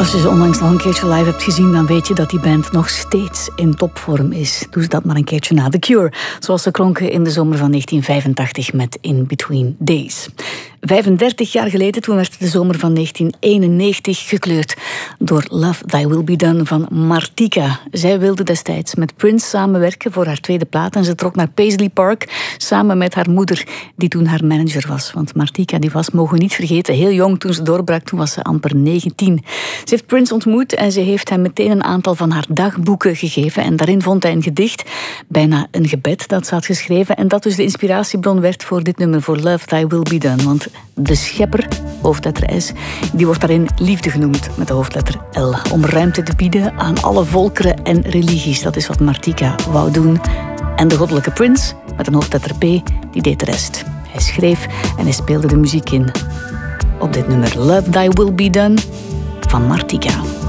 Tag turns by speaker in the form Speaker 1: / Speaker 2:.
Speaker 1: Als je ze onlangs nog een keertje live hebt gezien, dan weet je dat die band nog steeds in topvorm is. Doe ze dat maar een keertje na. The Cure, zoals ze klonken in de zomer van 1985 met In Between Days. 35 jaar geleden, toen werd de zomer van 1991 gekleurd door Love Thy Will Be Done van Martika. Zij wilde destijds met Prince samenwerken voor haar tweede plaat en ze trok naar Paisley Park samen met haar moeder, die toen haar manager was. Want Martika die was, mogen we niet vergeten, heel jong toen ze doorbrak, toen was ze amper 19. Ze heeft Prince ontmoet en ze heeft hem meteen een aantal van haar dagboeken gegeven en daarin vond hij een gedicht, bijna een gebed dat ze had geschreven en dat dus de inspiratiebron werd voor dit nummer, voor Love Thy Will Be Done. Want de schepper, hoofdletter S, die wordt daarin liefde genoemd met de hoofdletter L. Om ruimte te bieden aan alle volkeren en religies. Dat is wat Martika wou doen. En de goddelijke Prince, met een hoofdletter P, die deed de rest. Hij schreef en hij speelde de muziek in. Op dit nummer Love Thy Will Be Done van Martika.